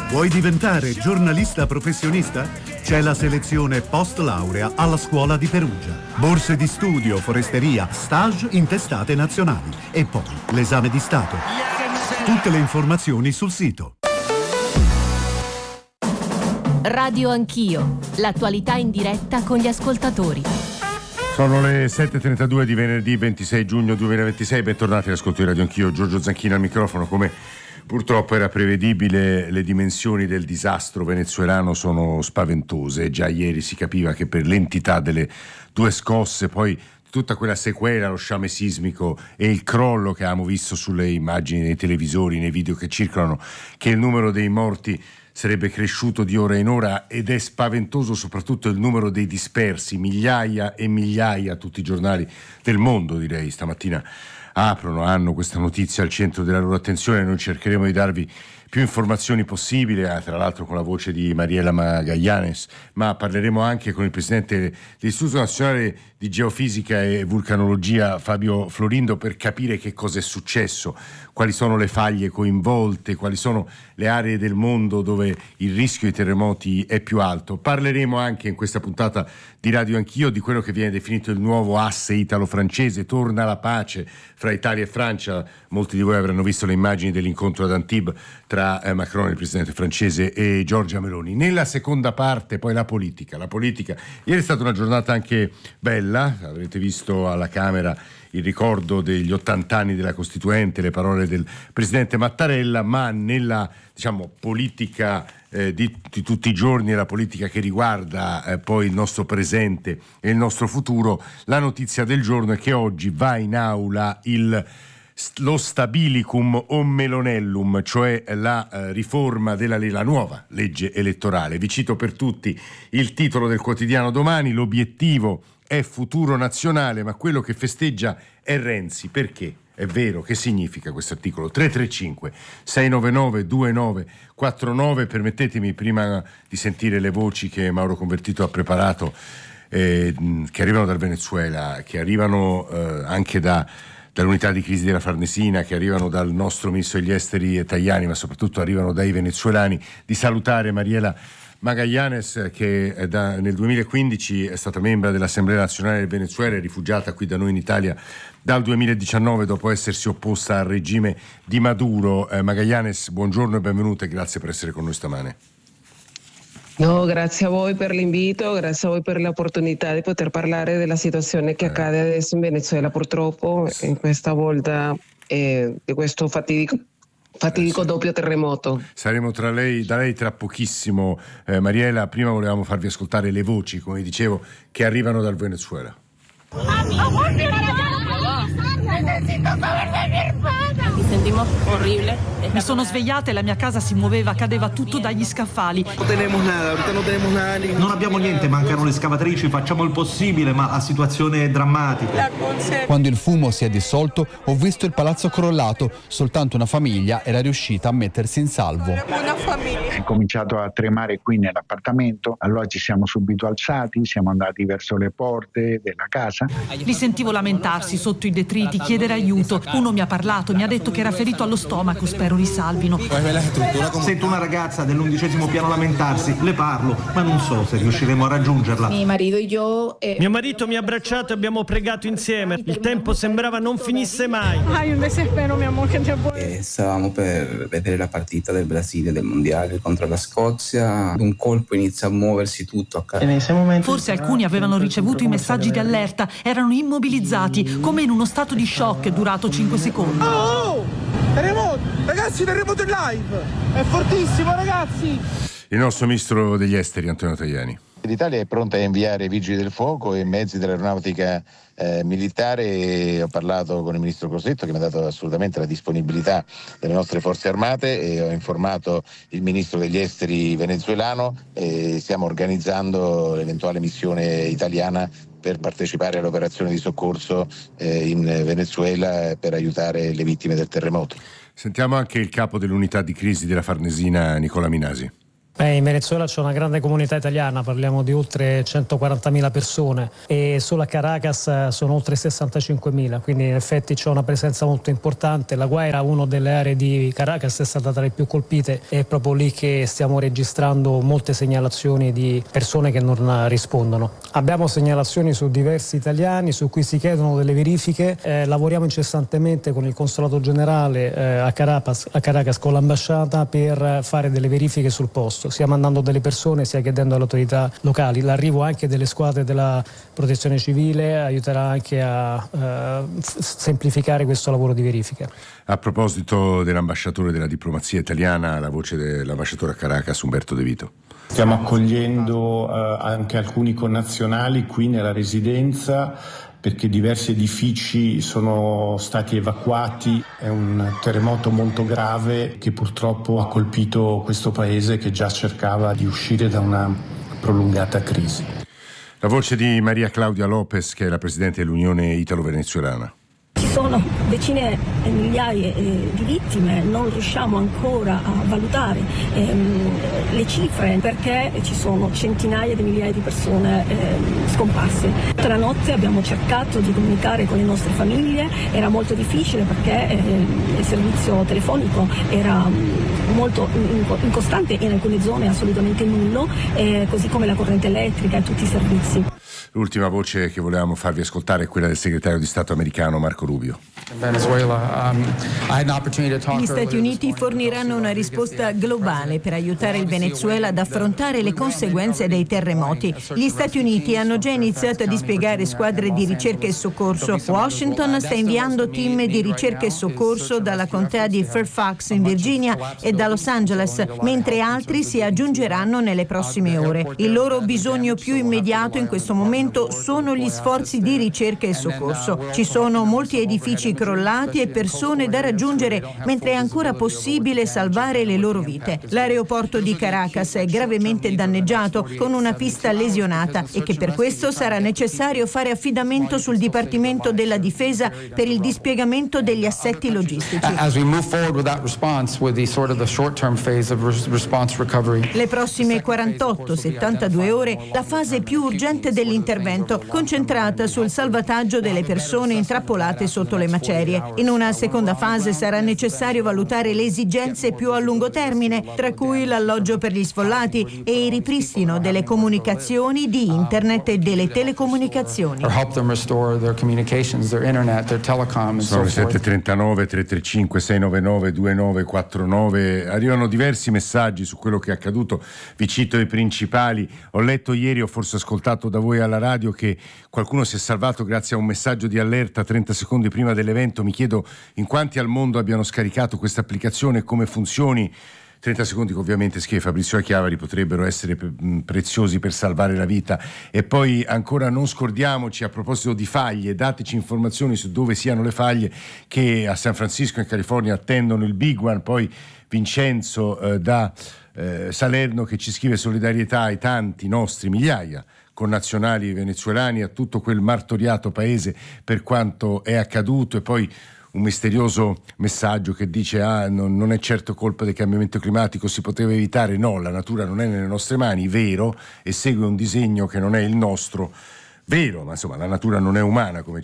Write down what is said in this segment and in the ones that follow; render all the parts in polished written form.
Vuoi diventare giornalista professionista? C'è la selezione post laurea alla Scuola di Perugia. Borse di studio, foresteria, stage in testate nazionali e poi l'esame di Stato. Tutte le informazioni sul sito. Radio Anch'io, l'attualità in diretta con gli ascoltatori. Sono le 7.32 di venerdì 26 giugno 2026, bentornati all'ascolto di Radio Anch'io, Giorgio Zanchini al microfono. Come purtroppo era prevedibile, le dimensioni del disastro venezuelano sono spaventose. Già ieri si capiva che per l'entità delle due scosse, poi tutta quella sequela, lo sciame sismico e il crollo che abbiamo visto sulle immagini nei televisori, nei video che circolano, che il numero dei morti sarebbe cresciuto di ora in ora, ed è spaventoso soprattutto il numero dei dispersi, migliaia e migliaia. Tutti i giornali del mondo, direi, stamattina hanno questa notizia al centro della loro attenzione. Noi cercheremo di darvi più informazioni possibili, tra l'altro con la voce di Mariela Magallanes, ma parleremo anche con il presidente dell'Istituto Nazionale di Geofisica e Vulcanologia, Fabio Florindo, per capire che cosa è successo, quali sono le faglie coinvolte, quali sono le aree del mondo dove il rischio di terremoti è più alto. Parleremo anche in questa puntata di Radio Anch'io di quello che viene definito il nuovo asse italo-francese. Torna la pace fra Italia e Francia. Molti di voi avranno visto le immagini dell'incontro ad Antibes tra Macron, il presidente francese, e Giorgia Meloni. Nella seconda parte poi la politica. Ieri è stata una giornata anche bella, avrete visto alla Camera il ricordo degli 80 anni della Costituente, le parole del presidente Mattarella, ma nella politica di tutti i giorni, la politica che riguarda poi il nostro presente e il nostro futuro, la notizia del giorno è che oggi va in aula lo stabilicum o melonellum, cioè la riforma la nuova legge elettorale. Vi cito per tutti il titolo del quotidiano Domani: l'obiettivo è futuro nazionale, ma quello che festeggia è Renzi. Perché? È vero. Che significa questo articolo? 335 699 2949. Permettetemi, prima di sentire le voci che Mauro Convertito ha preparato, che arrivano dal Venezuela, che arrivano anche dall'unità di crisi della Farnesina, che arrivano dal nostro ministro degli esteri Tajani, ma soprattutto arrivano dai venezuelani, di salutare Mariela Magallanes, che nel 2015 è stata membro dell'Assemblea Nazionale del Venezuela, è rifugiata qui da noi in Italia dal 2019 dopo essersi opposta al regime di Maduro. Magallanes, buongiorno e benvenuta, e grazie per essere con noi stamane. No, grazie a voi per l'invito, grazie a voi per l'opportunità di poter parlare della situazione che accade adesso in Venezuela, purtroppo, in questa volta di questo fatidico doppio terremoto. Saremo da lei tra pochissimo, Mariela. Prima volevamo farvi ascoltare le voci, come dicevo, che arrivano dal Venezuela. Mi sentimos horrible. Mi sono svegliata e la mia casa si muoveva, cadeva tutto dagli scaffali. Non abbiamo niente, mancano le scavatrici, facciamo il possibile, ma la situazione è drammatica. Quando il fumo si è dissolto, ho visto il palazzo crollato, soltanto una famiglia era riuscita a mettersi in salvo. È cominciato a tremare qui nell'appartamento, allora ci siamo subito alzati, siamo andati verso le porte della casa. Li sentivo lamentarsi sotto i detriti, chiedere aiuto. Uno mi ha parlato, mi ha detto che era ferito allo stomaco, spero li salvino. Sento una ragazza dell'11° piano lamentarsi, le parlo, ma non so se riusciremo a raggiungerla. Mio marito mi ha abbracciato e abbiamo pregato insieme. Il tempo sembrava non finisse mai. Io invece spero, mio amore, che stavamo per vedere la partita del Brasile del mondiale contro la Scozia. Un colpo inizia a muoversi tutto. Forse alcuni avevano ricevuto i messaggi di allerta, erano immobilizzati, come in uno stato di shock durato 5 secondi. Terremoto! Ragazzi, terremoto in live! È fortissimo, ragazzi! Il nostro ministro degli esteri, Antonio Tajani. L'Italia è pronta a inviare vigili del fuoco e mezzi dell'aeronautica militare. Ho parlato con il ministro Crosetto, che mi ha dato assolutamente la disponibilità delle nostre forze armate, e ho informato il ministro degli esteri venezuelano, e stiamo organizzando l'eventuale missione italiana per partecipare all'operazione di soccorso in Venezuela per aiutare le vittime del terremoto. Sentiamo anche il capo dell'unità di crisi della Farnesina, Nicola Minasi. In Venezuela c'è una grande comunità italiana, parliamo di oltre 140.000 persone e solo a Caracas sono oltre 65.000, quindi in effetti c'è una presenza molto importante. La Guaira, una delle aree di Caracas, è stata tra le più colpite, è proprio lì che stiamo registrando molte segnalazioni di persone che non rispondono. Abbiamo segnalazioni su diversi italiani su cui si chiedono delle verifiche, lavoriamo incessantemente con il consolato generale a Caracas con l'ambasciata per fare delle verifiche sul posto, sia mandando delle persone sia chiedendo alle autorità locali. L'arrivo anche delle squadre della protezione civile aiuterà anche a semplificare questo lavoro di verifica. A proposito dell'ambasciatore della diplomazia italiana, la voce dell'ambasciatore a Caracas, Umberto De Vito. Stiamo accogliendo anche alcuni connazionali qui nella residenza, perché diversi edifici sono stati evacuati. È un terremoto molto grave che purtroppo ha colpito questo paese che già cercava di uscire da una prolungata crisi. La voce di Maria Claudia Lopez, che è la presidente dell'Unione Italo-Venezuelana. Ci sono decine e migliaia di vittime, non riusciamo ancora a valutare le cifre perché ci sono centinaia di migliaia di persone scomparse. Tutta la notte abbiamo cercato di comunicare con le nostre famiglie, era molto difficile perché il servizio telefonico era molto incostante e in alcune zone assolutamente nullo, così come la corrente elettrica e tutti i servizi. L'ultima voce che volevamo farvi ascoltare è quella del segretario di Stato americano Marco Rubio. Gli Stati Uniti forniranno una risposta globale per aiutare il Venezuela ad affrontare le conseguenze dei terremoti. Gli Stati Uniti hanno già iniziato a dispiegare squadre di ricerca e soccorso. Washington sta inviando team di ricerca e soccorso dalla contea di Fairfax in Virginia e da Los Angeles, mentre altri si aggiungeranno nelle prossime ore. Il loro bisogno più immediato in questo momento sono gli sforzi di ricerca e soccorso. Ci sono molti edifici crollati e persone da raggiungere, mentre è ancora possibile salvare le loro vite. L'aeroporto di Caracas è gravemente danneggiato, con una pista lesionata, e che per questo sarà necessario fare affidamento sul Dipartimento della Difesa per il dispiegamento degli assetti logistici. Le prossime 48-72 ore, la fase più urgente dell'intervento, concentrata sul salvataggio delle persone intrappolate sotto le macerie. In una seconda fase sarà necessario valutare le esigenze più a lungo termine, tra cui l'alloggio per gli sfollati e il ripristino delle comunicazioni, di internet e delle telecomunicazioni. Sono le 7:39, 335 699 2949. Arrivano diversi messaggi su quello che è accaduto. Vi cito i principali. Ho letto ieri, ho forse ascoltato da voi alla radio, che qualcuno si è salvato grazie a un messaggio di allerta 30 secondi prima dell'evento. Mi chiedo in quanti al mondo abbiano scaricato questa applicazione e come funzioni. 30 secondi che ovviamente, scrive Fabrizio Chiavari, potrebbero essere preziosi per salvare la vita. E poi ancora non scordiamoci, a proposito di faglie, dateci informazioni su dove siano le faglie, che a San Francisco in California attendono il Big One. Poi Vincenzo da Salerno, che ci scrive solidarietà ai tanti nostri migliaia connazionali venezuelani, a tutto quel martoriato paese per quanto è accaduto. E poi un misterioso messaggio che dice non è certo colpa del cambiamento climatico, si poteva evitare. No, la natura non è nelle nostre mani, vero, e segue un disegno che non è il nostro, vero, ma insomma la natura non è umana, come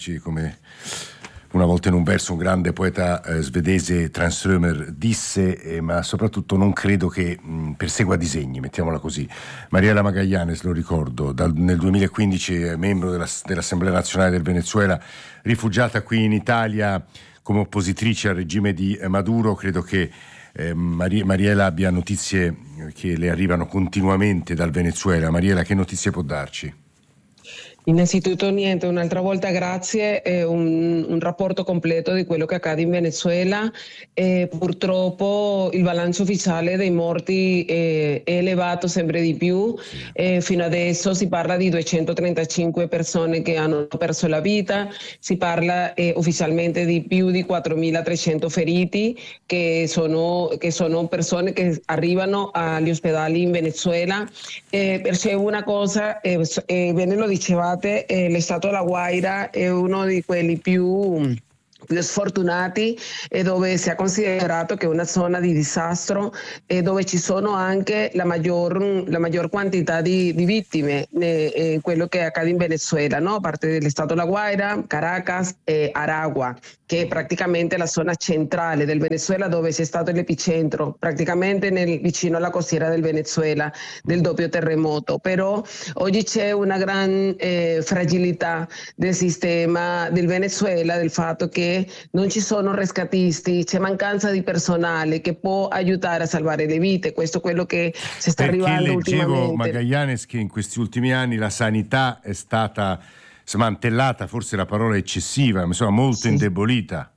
una volta in un verso un grande poeta svedese, Tranströmer, disse, ma soprattutto non credo che persegua disegni, mettiamola così. Mariela Magallanes, lo ricordo, nel 2015 è membro dell'Assemblea Nazionale del Venezuela, rifugiata qui in Italia come oppositrice al regime di Maduro. Credo che Mariela abbia notizie che le arrivano continuamente dal Venezuela. Mariela, che notizie può darci? Innanzitutto niente, un'altra volta grazie, un rapporto completo di quello che accade in Venezuela. Purtroppo il bilancio ufficiale dei morti è elevato sempre di più, fino adesso si parla di 235 persone che hanno perso la vita, si parla ufficialmente di più di 4.300 feriti, che sono persone che arrivano agli ospedali in Venezuela. C'è una cosa, bene lo dicevate, lo Stato della Guaira è uno di quelli più più sfortunati e dove si è considerato che è una zona di disastro e dove ci sono anche la maggior quantità di vittime, quello che accade in Venezuela, no? A parte dell'Estato La Guaira, Caracas e Aragua, che è praticamente la zona centrale del Venezuela dove c'è stato l'epicentro, praticamente vicino alla costiera del Venezuela, del doppio terremoto. Però oggi c'è una gran fragilità del sistema del Venezuela, del fatto che non ci sono rescatisti, c'è mancanza di personale che può aiutare a salvare le vite. Questo è quello che si sta arrivando ultimamente. Leggevo, Magallanes, che in questi ultimi anni la sanità è stata smantellata, forse la parola è eccessiva, insomma molto indebolita.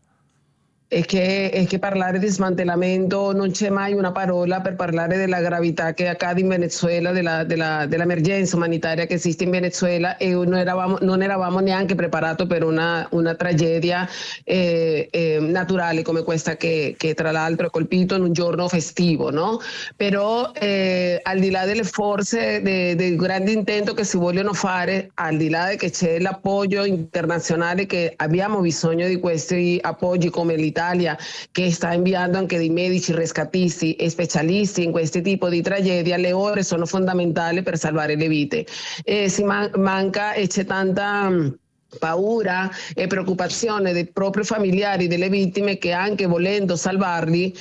E che parlare di smantellamento non c'è mai una parola per parlare della gravità che accade in Venezuela, dell'emergenza umanitaria che esiste in Venezuela, e non eravamo neanche preparati per una tragedia naturale come questa che tra l'altro è colpito in un giorno festivo, no? Però al di là delle forze, del grande intento che si vogliono fare, al di là che c'è l'appoggio internazionale, che abbiamo bisogno di questi appoggi come l'Italia, che sta inviando anche dei medici rescatisti e specialisti in questo tipo di tragedia, le ore sono fondamentali per salvare le vite. Si manca e c'è tanta paura e preoccupazione dei propri familiari delle vittime, che anche volendo salvarli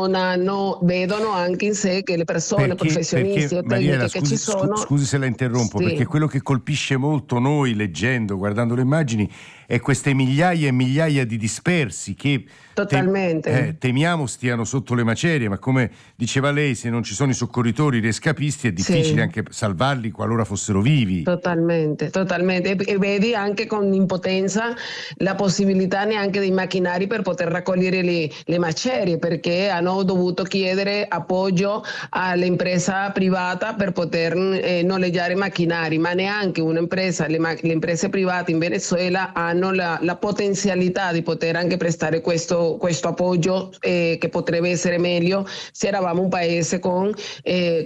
vedono anche in sé che le persone professionisti o tecniche che ci sono. Scusi se la interrompo, sì. Perché quello che colpisce molto noi leggendo, guardando le immagini, è queste migliaia e migliaia di dispersi che totalmente temiamo stiano sotto le macerie, ma come diceva lei, se non ci sono i soccorritori, i rescapisti, è difficile anche salvarli qualora fossero vivi. Totalmente. E vedi anche con impotenza la possibilità neanche dei macchinari per poter raccogliere le macerie, perché hanno dovuto chiedere appoggio all'impresa privata per poter noleggiare macchinari, ma neanche un'impresa, le imprese private in Venezuela hanno la potenzialità di poter anche prestare questo appoggio, che potrebbe essere meglio se eravamo un paese di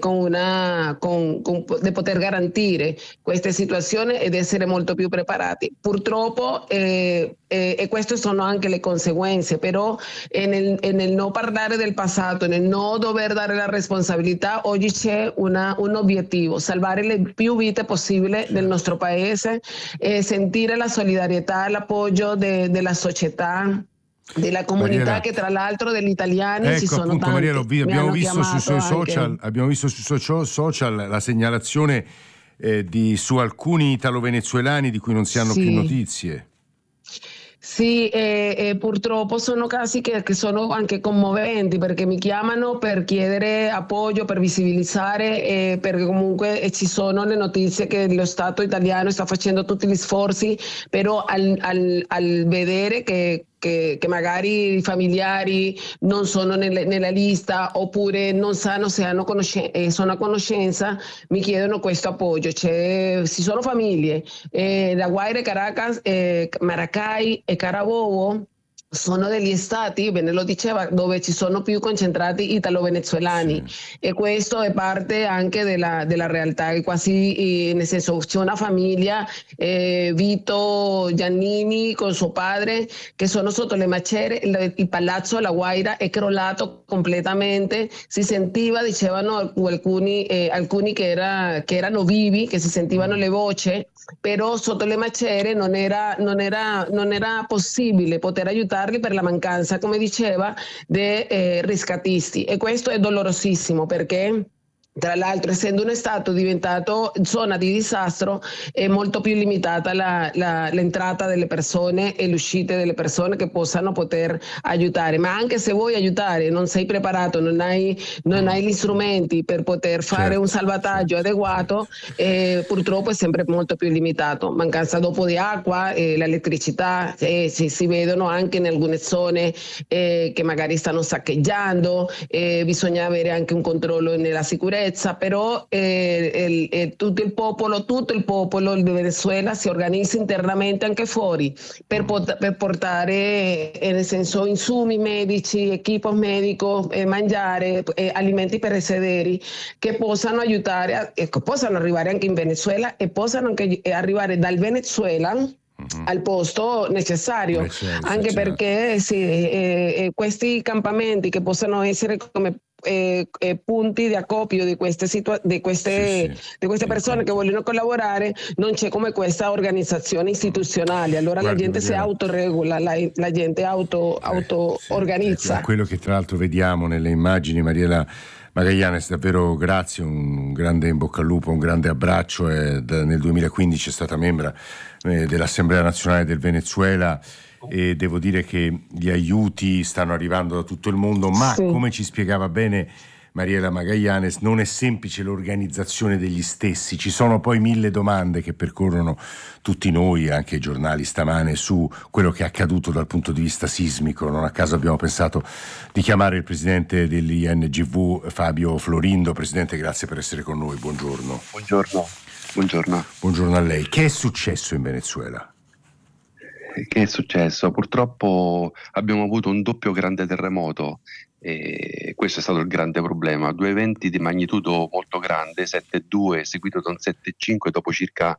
poter garantire queste situazioni ed essere molto più preparati. Purtroppo e queste sono anche le conseguenze, però nel non parlare del passato, nel non dover dare la responsabilità, oggi c'è un obiettivo: salvare le più vite possibile del nostro paese e sentire la solidarietà, l'appoggio della società, della comunità, Mariela, che tra l'altro degli italiani ci sono tanti. Mariela, abbiamo visto sui suoi social la segnalazione su alcuni italo-venezuelani di cui non si hanno più notizie. Sì, purtroppo sono casi che sono anche commoventi, perché mi chiamano per chiedere appoggio, per visibilizzare, perché comunque ci sono le notizie che lo Stato italiano sta facendo tutti gli sforzi, però al vedere che magari i familiari non sono nella lista, oppure non sanno se sono a conoscenza, mi chiedono questo appoggio. Ci sono famiglie, La Guaira, Caracas, Maracay e Carabobo sono degli stati, ve ne lo diceva, dove ci sono più concentrati italo-venezuelani, e questo è parte anche della realtà, che quasi, nel senso, c'è una famiglia, Vito Giannini con suo padre, che sono sotto le macerie. Il palazzo La Guaira è crollato completamente, si sentiva, dicevano alcuni che erano vivi, che si sentivano le voci, però sotto le macerie non era possibile poter aiutarli per la mancanza, come diceva, dei riscattisti, e questo è dolorosissimo, perché tra l'altro, essendo un stato diventato zona di disastro, è molto più limitata l'entrata delle persone e l'uscita delle persone che possano poter aiutare. Ma anche se vuoi aiutare, non sei preparato, non hai gli strumenti per poter fare un salvataggio adeguato, purtroppo è sempre molto più limitato. Mancanza dopo di acqua, l'elettricità, si vedono anche in alcune zone che magari stanno saccheggiando, bisogna avere anche un controllo nella sicurezza. Però tutto il popolo di Venezuela si organizza internamente anche fuori per portare, nel senso, insumi medici, equipos medico, mangiare, alimenti perecederi che possano aiutare, che possano arrivare anche in Venezuela e possano anche arrivare dal Venezuela al posto necessario, anche perché questi campamenti che possono essere come punti di accoppio di queste persone che vogliono collaborare, non c'è come questa organizzazione istituzionale, allora la gente si autoregola, la gente auto-organizza. Quello che tra l'altro vediamo nelle immagini, Mariela Magallanes, davvero grazie, un grande in bocca al lupo, un grande abbraccio. Nel 2015 è stata membra dell'Assemblea Nazionale del Venezuela e devo dire che gli aiuti stanno arrivando da tutto il mondo, ma come ci spiegava bene Mariela Magallanes, non è semplice l'organizzazione degli stessi, ci sono poi 1000 domande che percorrono tutti noi, anche i giornali stamane, su quello che è accaduto dal punto di vista sismico. Non a caso abbiamo pensato di chiamare il presidente dell'INGV, Fabio Florindo. Presidente, grazie per essere con noi, buongiorno. Buongiorno a lei. Che è successo in Venezuela? Che è successo? Purtroppo abbiamo avuto un doppio grande terremoto e questo è stato il grande problema. 2 eventi di magnitudo molto grande, 7,2 seguito da un 7,5 dopo circa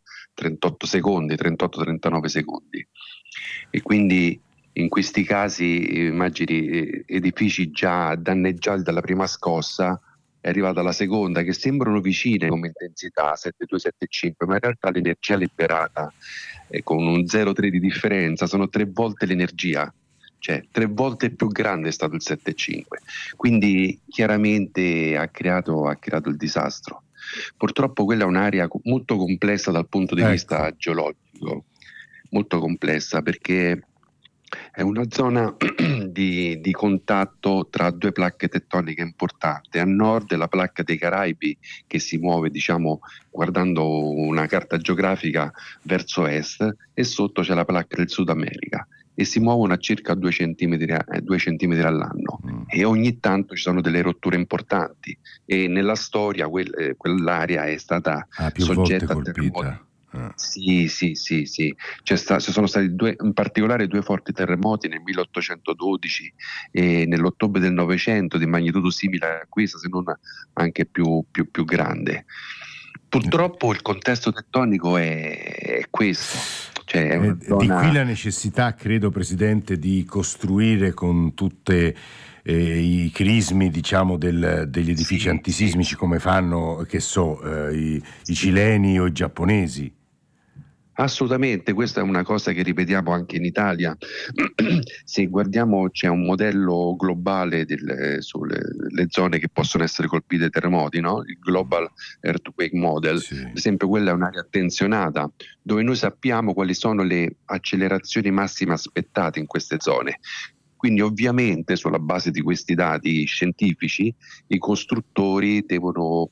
38-39 secondi. E quindi in questi casi, immagini edifici già danneggiati dalla prima scossa, è arrivata la seconda, che sembrano vicine come intensità, 7,2, 7,5, ma in realtà l'energia liberata con un 0,3 di differenza sono 3 volte l'energia, cioè 3 volte più grande è stato il 7,5, quindi chiaramente ha creato il disastro. Purtroppo quella è un'area molto complessa dal punto di vista geologico, molto complessa, perché è una zona di contatto tra 2 placche tettoniche importanti. A nord è la placca dei Caraibi che si muove, diciamo, guardando una carta geografica verso est, e sotto c'è la placca del Sud America e si muovono a circa 2 centimetri all'anno e ogni tanto ci sono delle rotture importanti e nella storia quell'area è stata soggetta a terremoti. Sì. Ci sono stati in particolare 2 forti terremoti nel 1812 e nell'ottobre del Novecento di magnitudo simile a questa, se non anche più grande. Purtroppo il contesto tettonico è questo. Cioè di qui la necessità, credo, Presidente, di costruire con tutte i crismi, diciamo, degli edifici antisismici come fanno, che so, i cileni o i giapponesi. Assolutamente, questa è una cosa che ripetiamo anche in Italia. Se guardiamo, c'è un modello globale sulle zone che possono essere colpite dai terremoti, no? Il Global Earthquake Model, ad esempio, quella è un'area attenzionata dove noi sappiamo quali sono le accelerazioni massime aspettate in queste zone. Quindi ovviamente sulla base di questi dati scientifici i costruttori devono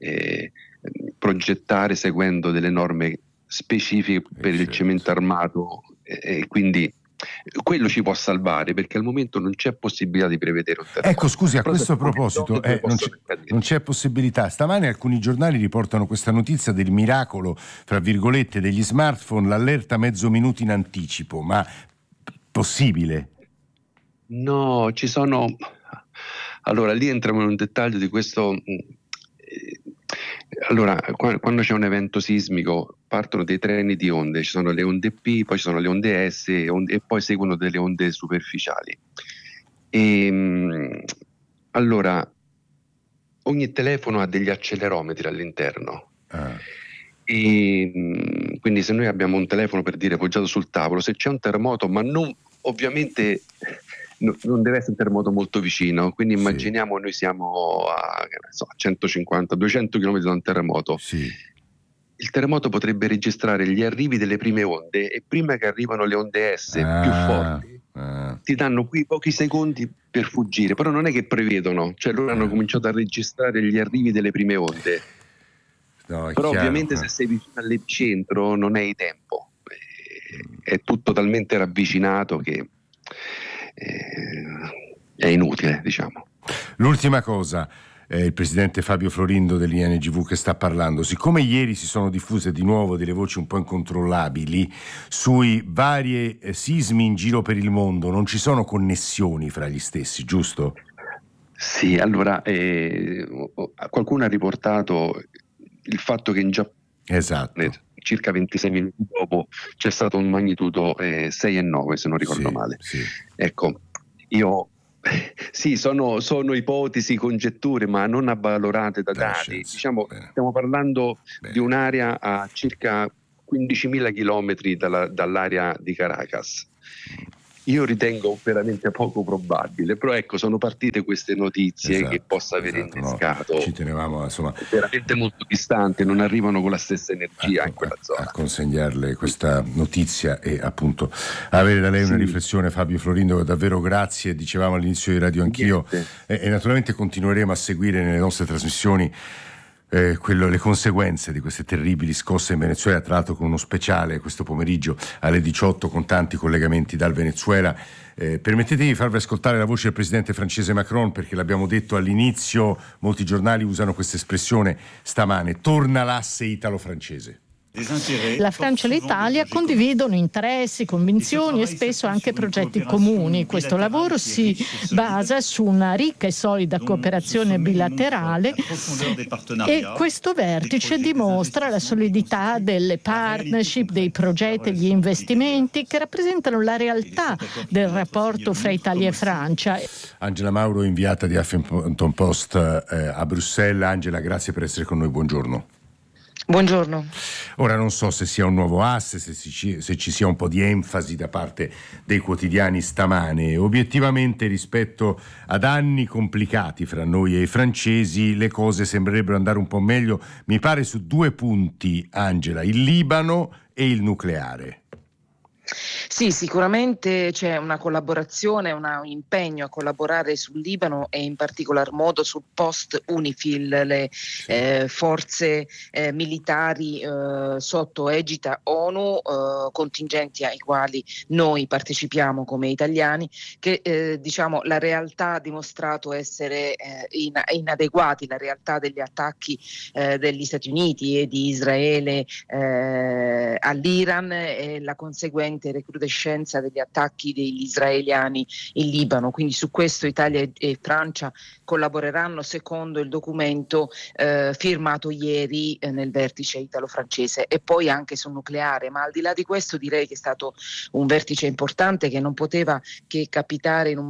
progettare seguendo delle norme specifiche per il cemento armato e quindi quello ci può salvare, perché al momento non c'è possibilità di prevedere un terremoto. Ecco, scusi, a questo proposito non c'è possibilità. Stamane alcuni giornali riportano questa notizia del miracolo, fra virgolette, degli smartphone, l'allerta mezzo minuto in anticipo, ma possibile? No, ci sono. Allora lì entriamo in un dettaglio di questo. Allora, quando c'è un evento sismico partono dei treni di onde, ci sono le onde P, poi ci sono le onde S e poi seguono delle onde superficiali. Allora, ogni telefono ha degli accelerometri all'interno. E quindi se noi abbiamo un telefono, per dire, appoggiato sul tavolo, se c'è un terremoto, ma non ovviamente non deve essere un terremoto molto vicino, quindi immaginiamo noi siamo a 150-200 km da un terremoto. Il terremoto potrebbe registrare gli arrivi delle prime onde e prima che arrivano le onde S più forti ti danno qui pochi secondi per fuggire, però non è che prevedono, cioè loro hanno cominciato a registrare gli arrivi delle prime onde. Però chiaro, ovviamente se sei vicino all'epicentro non hai tempo, è tutto talmente ravvicinato che è inutile, diciamo. L'ultima cosa, il presidente Fabio Florindo dell'INGV che sta parlando, siccome ieri si sono diffuse di nuovo delle voci un po' incontrollabili sui vari sismi in giro per il mondo, non ci sono connessioni fra gli stessi, giusto? Sì, allora qualcuno ha riportato il fatto che Esatto. Circa 26 minuti dopo c'è stato un magnitudo 6,9 se non ricordo male. Sì. Ecco, io sì, sono ipotesi, congetture, ma non avvalorate da dati. Diciamo, stiamo parlando di un'area a circa 15.000 chilometri dall'area di Caracas. Io ritengo veramente poco probabile, però ecco, sono partite queste notizie che possa aver innescato. No, ci tenevamo, insomma, veramente molto distanti, non arrivano con la stessa energia in quella zona. A consegnarle questa notizia e appunto avere da lei una riflessione. Fabio Florindo, davvero grazie, dicevamo all'inizio di Radio Anch'io, e naturalmente continueremo a seguire nelle nostre trasmissioni le conseguenze di queste terribili scosse in Venezuela, tra l'altro con uno speciale questo pomeriggio alle 18 con tanti collegamenti dal Venezuela. Permettetemi di farvi ascoltare la voce del presidente francese Macron, perché l'abbiamo detto all'inizio, molti giornali usano questa espressione stamane: torna l'asse italo-francese. La Francia e l'Italia condividono interessi, convinzioni e spesso anche progetti comuni. Questo lavoro si basa su una ricca e solida cooperazione bilaterale e questo vertice dimostra la solidità delle partnership, dei progetti e gli investimenti che rappresentano la realtà del rapporto fra Italia e Francia. Angela Mauro, inviata di Huffington Post a Bruxelles. Angela, grazie per essere con noi, buongiorno. Buongiorno. Ora non so se sia un nuovo asse, se ci sia un po' di enfasi da parte dei quotidiani stamane. Obiettivamente, rispetto ad anni complicati fra noi e i francesi, le cose sembrerebbero andare un po' meglio, mi pare, su 2 punti, Angela: il Libano e il nucleare. Sì, sicuramente c'è una collaborazione, un impegno a collaborare sul Libano e in particolar modo sul post-UNIFIL, le forze militari sotto egida ONU, contingenti ai quali noi partecipiamo come italiani, che diciamo la realtà ha dimostrato essere inadeguati, la realtà degli attacchi degli Stati Uniti e di Israele all'Iran e la conseguente recrudescenza degli attacchi degli israeliani in Libano. Quindi su questo Italia e Francia collaboreranno secondo il documento firmato ieri nel vertice italo-francese, e poi anche sul nucleare. Ma al di là di questo direi che è stato un vertice importante che non poteva capitare in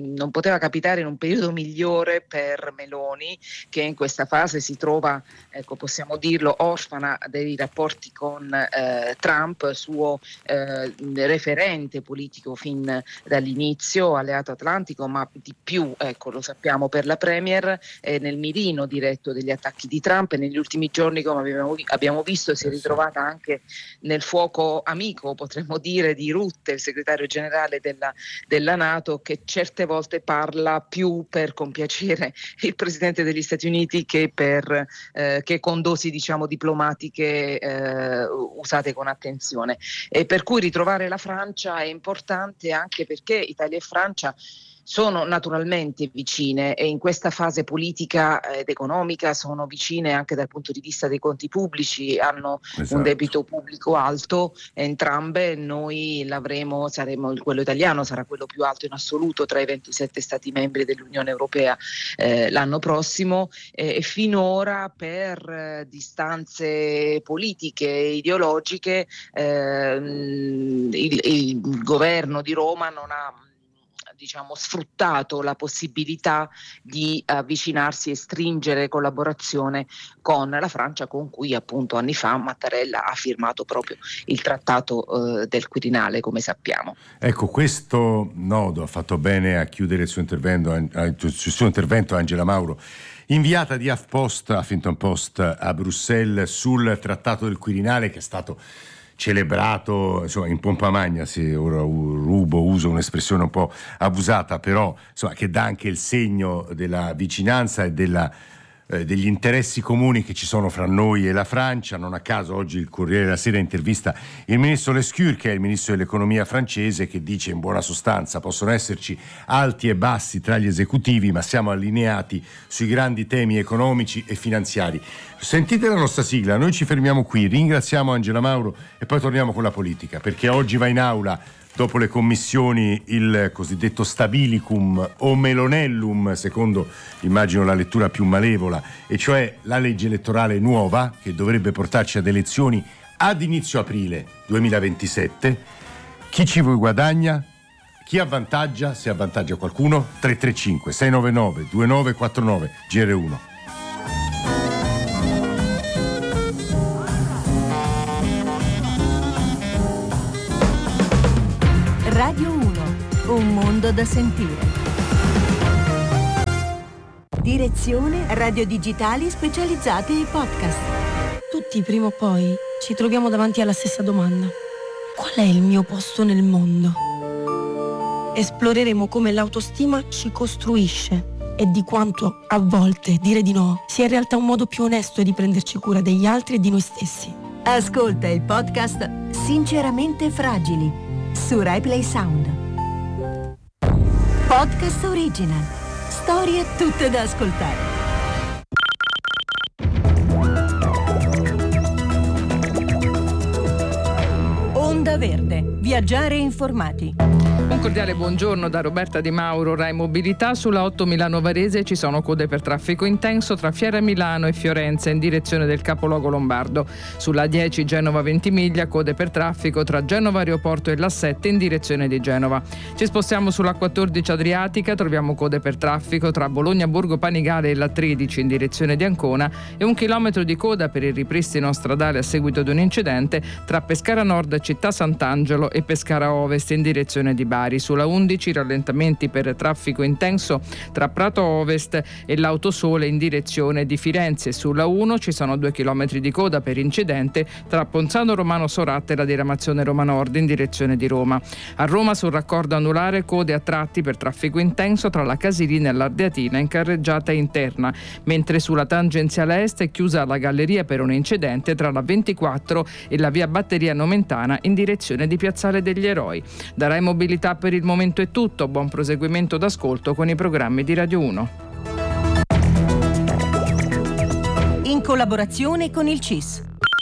un periodo migliore per Meloni, che in questa fase si trova, ecco, possiamo dirlo, orfana dei rapporti con Trump, suo referente politico fin dall'inizio, alleato atlantico, ma di più, ecco, lo sappiamo per la Premier, nel mirino diretto degli attacchi di Trump, e negli ultimi giorni, come abbiamo visto, si è ritrovata anche nel fuoco amico, potremmo dire, di Rutte, il segretario generale della NATO, che certe volte parla più per compiacere il presidente degli Stati Uniti che con dosi, diciamo, diplomatiche usate con attenzione. E per cui ritrovare la Francia è importante anche perché Italia e Francia sono naturalmente vicine e in questa fase politica ed economica sono vicine anche dal punto di vista dei conti pubblici, hanno un debito pubblico alto, entrambe. Noi quello italiano sarà quello più alto in assoluto tra i 27 Stati membri dell'Unione Europea l'anno prossimo, e finora per distanze politiche e ideologiche il governo di Roma non ha sfruttato la possibilità di avvicinarsi e stringere collaborazione con la Francia, con cui appunto anni fa Mattarella ha firmato proprio il trattato del Quirinale, come sappiamo. Ecco, questo nodo ha fatto bene a chiudere il suo intervento Angela Mauro, inviata di Huffington Post a Bruxelles, sul trattato del Quirinale, che è stato celebrato, insomma, in pompa magna. Ora uso un'espressione un po' abusata, però insomma, che dà anche il segno della vicinanza e degli interessi comuni che ci sono fra noi e la Francia. Non a caso oggi il Corriere della Sera intervista il ministro Lescure, che è il ministro dell'economia francese, che dice in buona sostanza: possono esserci alti e bassi tra gli esecutivi, ma siamo allineati sui grandi temi economici e finanziari. Sentite la nostra sigla, noi ci fermiamo qui, ringraziamo Angela Mauro e poi torniamo con la politica, perché oggi va in aula dopo le commissioni il cosiddetto stabilicum o melonellum, secondo immagino la lettura più malevola, e cioè la legge elettorale nuova che dovrebbe portarci ad elezioni ad inizio aprile 2027. Chi ci guadagna? Chi avvantaggia? Se avvantaggia qualcuno? 335 699 2949 GR1. Radio 1, un mondo da sentire. Direzione Radio Digitali Specializzate e Podcast. Tutti prima o poi ci troviamo davanti alla stessa domanda. Qual è il mio posto nel mondo? Esploreremo come l'autostima ci costruisce e di quanto a volte dire di no sia in realtà un modo più onesto di prenderci cura degli altri e di noi stessi. Ascolta il podcast Sinceramente Fragili su RaiPlay Sound. Podcast original. Storie tutte da ascoltare. Onda Verde. Viaggiare informati. Un cordiale buongiorno da Roberta Di Mauro, Rai Mobilità. Sulla 8 Milano-Varese ci sono code per traffico intenso tra Fiera Milano e Fiorenza in direzione del capoluogo lombardo. Sulla 10 Genova-Ventimiglia code per traffico tra Genova Aeroporto e la 7 in direzione di Genova. Ci spostiamo sulla 14 Adriatica, troviamo code per traffico tra Bologna Borgo Panigale e la 13 in direzione di Ancona e 1 chilometro di coda per il ripristino stradale a seguito di un incidente tra Pescara Nord, Città Sant'Angelo e Pescara Ovest in direzione di Bari. Sulla 11 rallentamenti per traffico intenso tra Prato Ovest e l'Autosole in direzione di Firenze. Sulla 1 ci sono 2 chilometri di coda per incidente tra Ponzano Romano Soratte e la diramazione Roma Nord in direzione di Roma. A Roma sul raccordo anulare code a tratti per traffico intenso tra la Casilina e l'Ardeatina in carreggiata interna, mentre sulla tangenziale est è chiusa la galleria per un incidente tra la 24 e la via Batteria Nomentana in direzione di Piazzale degli Eroi. Da Rai Mobilità per il momento è tutto, buon proseguimento d'ascolto con i programmi di Radio 1. In collaborazione con il CIS.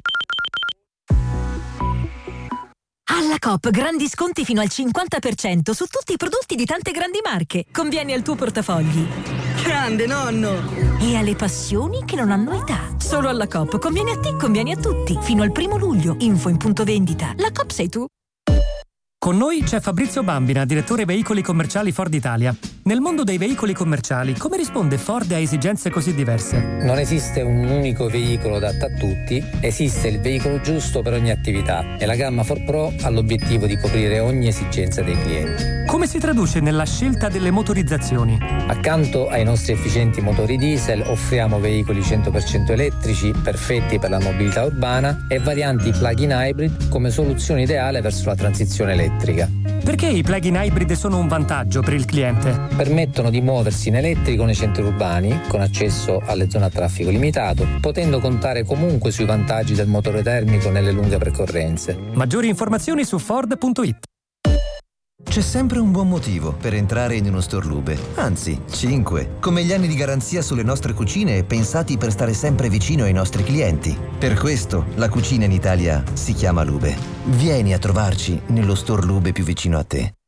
Alla Coop grandi sconti fino al 50% su tutti i prodotti di tante grandi marche. Conviene al tuo portafogli. Grande nonno! E alle passioni che non hanno età. Solo alla Coop conviene a te, conviene a tutti. Fino al 1 luglio. Info in punto vendita. La Coop sei tu. Con noi c'è Fabrizio Bambina, direttore veicoli commerciali Ford Italia. Nel mondo dei veicoli commerciali, come risponde Ford a esigenze così diverse? Non esiste un unico veicolo adatto a tutti, esiste il veicolo giusto per ogni attività e la gamma Ford Pro ha l'obiettivo di coprire ogni esigenza dei clienti. Come si traduce nella scelta delle motorizzazioni? Accanto ai nostri efficienti motori diesel offriamo veicoli 100% elettrici perfetti per la mobilità urbana e varianti plug-in hybrid come soluzione ideale verso la transizione elettrica. Perché i plug-in hybrid sono un vantaggio per il cliente? Permettono di muoversi in elettrico nei centri urbani, con accesso alle zone a traffico limitato, potendo contare comunque sui vantaggi del motore termico nelle lunghe percorrenze. Maggiori informazioni su Ford.it. C'è sempre un buon motivo per entrare in uno store Lube, anzi 5, come gli anni di garanzia sulle nostre cucine pensati per stare sempre vicino ai nostri clienti. Per questo la cucina in Italia si chiama Lube. Vieni a trovarci nello store Lube più vicino a te.